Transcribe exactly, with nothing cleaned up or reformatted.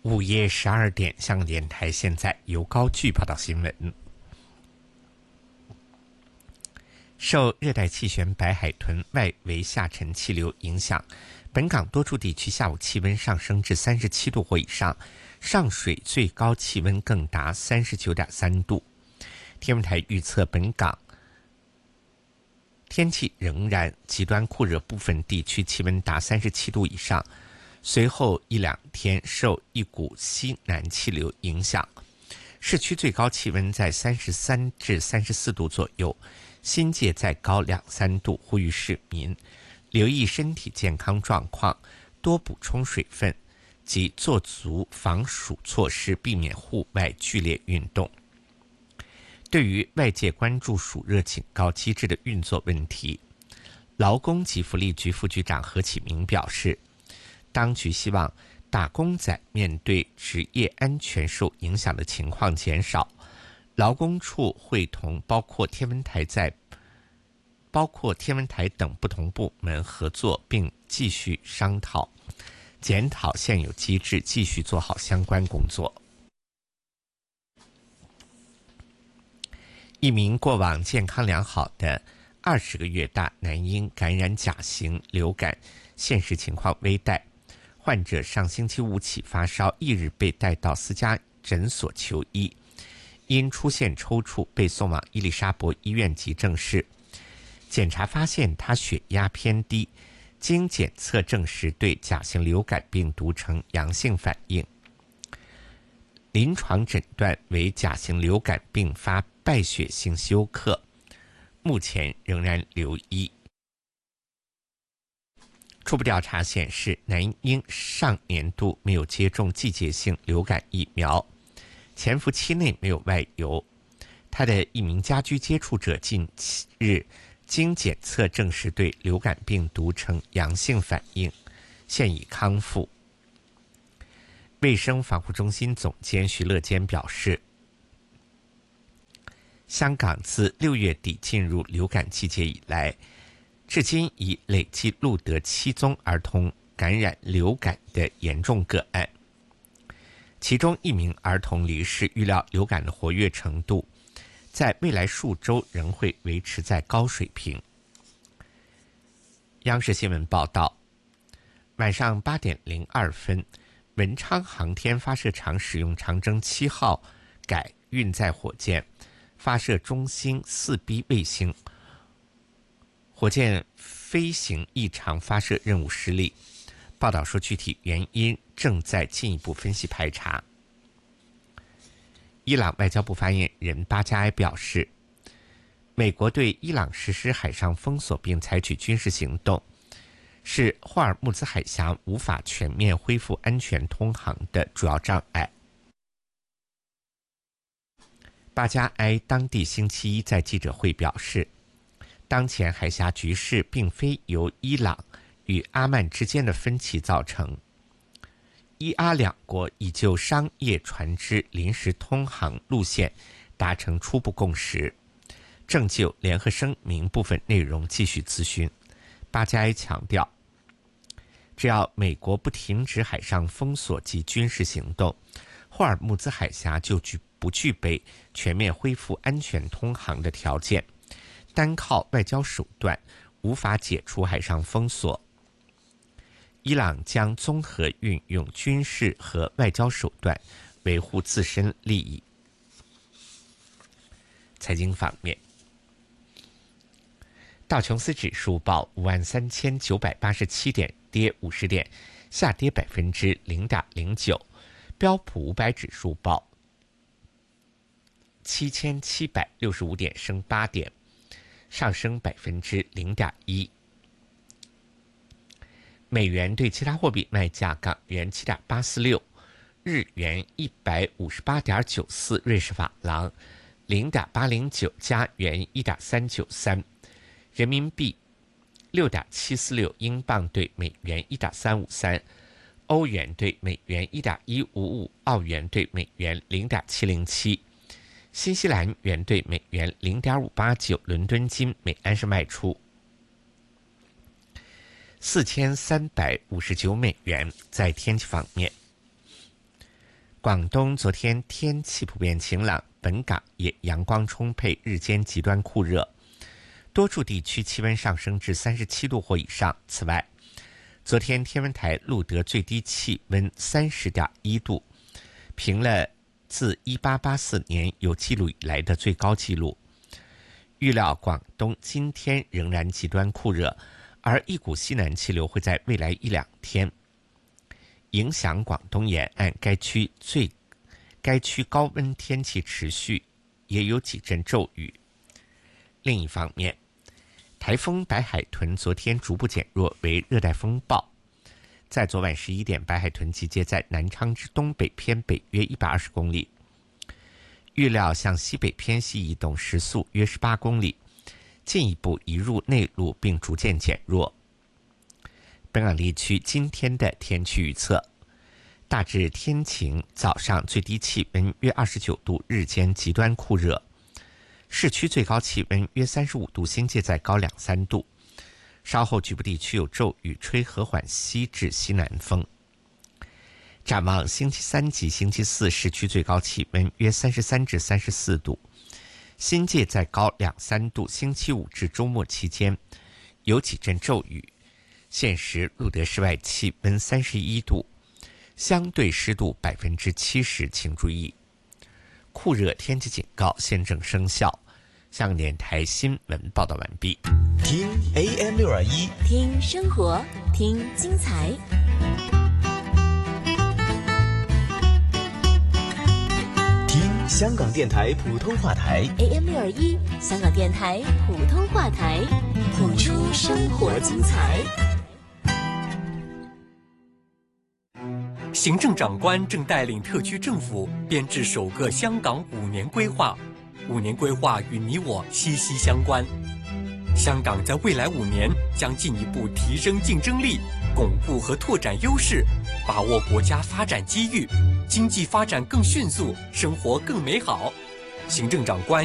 午夜十二点，香港电台现在由高炬报道新闻。受热带气旋白海豚外围下沉气流影响，本港多处地区下午气温上升至三十七度或以上，上水最高气温更达三十九点三度。天文台预测本港天气仍然极端酷热，部分地区气温达三十七度以上。随后一两天受一股西南气流影响，市区最高气温在三十三至三十四度左右，新界再高两三度。呼吁市民留意身体健康状况，多补充水分及做足防暑措施，避免户外剧烈运动。对于外界关注暑热警告机制的运作问题，劳工及福利局副局长何启明表示，当局希望打工仔面对职业安全受影响的情况减少，劳工处会同包括天文台在包括天文台等不同部门合作，并继续商讨检讨现有机制，继续做好相关工作。一名过往健康良好的二十个月大男婴感染甲型流感，现实情况危殆。患者上星期五起发烧，翌日被带到私家诊所求医，因出现抽搐，被送往伊丽莎白医院急症室。检查发现他血压偏低，经检测证实对甲型流感病毒呈阳性反应，临床诊断为甲型流感并发败血性休克，目前仍然留医。初步调查显示，男婴上年度没有接种季节性流感疫苗，潜伏期内没有外游。他的一名家居接触者近日经检测证实对流感病毒呈阳性反应，现已康复。卫生防护中心总监徐乐坚表示，香港自六月底进入流感季节以来，至今已累计录得七宗儿童感染流感的严重个案，其中一名儿童离世。预料流感的活跃程度在未来数周仍会维持在高水平。央视新闻报道，晚上八点零二分，文昌航天发射场使用长征七号改运载火箭发射中星四 B 卫星，火箭飞行异常，发射任务失利。报道说，具体原因正在进一步分析排查。伊朗外交部发言人巴加埃表示，美国对伊朗实施海上封锁并采取军事行动，是霍尔木兹海峡无法全面恢复安全通航的主要障碍。巴加埃当地星期一在记者会表示，当前海峡局势并非由伊朗与阿曼之间的分歧造成，伊阿两国已就商业船只临时通航路线达成初步共识，正就联合声明部分内容继续咨询。巴加埃强调，只要美国不停止海上封锁及军事行动，霍尔木兹海峡就具不具备全面恢复安全通航的条件，单靠外交手段无法解除海上封锁。伊朗将综合运用军事和外交手段维护自身利益。财经方面，道琼斯指数报五万三千九百八十七点，跌五十点，下跌百分之零点零九。标普五百指数报七千七百六十五点，升八点，上升百分之零点一。美元对其他货币卖价：港元七点八四六，日元一百五十八点九四，瑞士法郎零点八零九，加元一点三九三，人民币六点七四六，英镑对美元一点三五三，欧元对美元一点一五五，澳元对美元零点七零七，新西兰元对美元零点五八九，伦敦金每安士卖出四千三百五十九美元。在天气方面， 广东昨天天气普遍晴朗，本港也阳光充沛，日间极端酷热，多处地区气温上升至三十七度或以上。此外，昨天天文台录得最低气温 三十点一度，平了自一八八四年有记录以来的最高纪录。预料广东今天仍然极端酷热，而一股西南气流会在未来一两天影响广东沿岸，该区最该区高温天气持续，也有几阵骤雨。另一方面，台风白海豚昨天逐步减弱为热带风暴，在昨晚十一点，白海豚集结在南昌之东北偏北约一百二十公里，预料向西北偏西移动，时速约十八公里，进一步移入内陆并逐渐减弱。本港地区今天的天气预测：大致天晴，早上最低气温约二十九度，日间极端酷热，市区最高气温约三十五度，新界再高两三度。稍后局部地区有骤雨，吹和缓西至西南风。展望星期三及星期四，市区最高气温约三十三至三十四度，新界再高两三度。星期五至周末期间有几阵骤雨。现时录得室外气温三十一度，相对湿度百分之七十，请注意，酷热天气警告现正生效。香港电台新闻报道完毕。 听 A M 六二一， 听生活，听精彩。 听香港电台普通话台 A M 六二一，香港电台普通话台，谱出生活精彩。 行政长官正带领特区政府编制首个香港五年规划，五年规划与你我息息相关。香港在未来五年将进一步提升竞争力，巩固和拓展优势，把握国家发展机遇，经济发展更迅速，生活更美好。行政长官